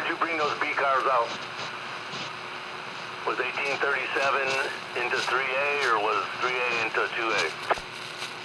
did you bring those B cars out? Was 1837 into 3A?